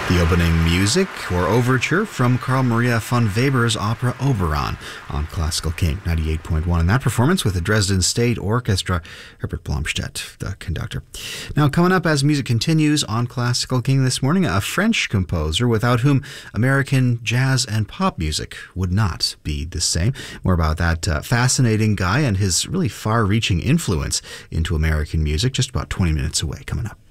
The opening music or overture from Carl Maria von Weber's opera Oberon on Classical King 98.1. And that performance with the Dresden State Orchestra, Herbert Blomstedt, the conductor. Now, coming up as music continues on Classical King this morning, a French composer without whom American jazz and pop music would not be the same. More about that fascinating guy and his really far-reaching influence into American music just about 20 minutes away. Coming up.